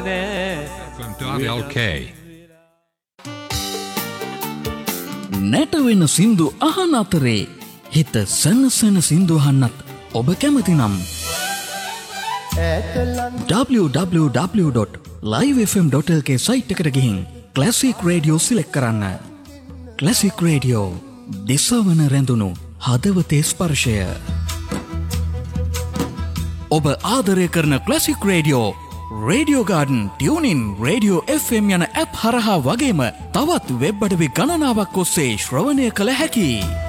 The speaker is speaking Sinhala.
Okay. නැටවෙන සින්දු අහන අතරේ හිත සනසන සින්දු අහන්නත් ඔබ කැමති නම් www.livefm.lk සයිට් එකට ගිහින් ක්ලාසික් රේඩියෝ සිලෙක්ට් කරන්න. ක්ලාසික් රේඩියෝ දිසවන රැඳුණු හදවතේ ස්පර්ශය. ඔබ ආදරය කරන classic radio radio garden, tuning, radio FM යන ඇප් හරහා වගේම තවත් වෙබ් අඩවි ගණනාවක් ඔස්සේ ශ්‍රවණය කළ හැකියි.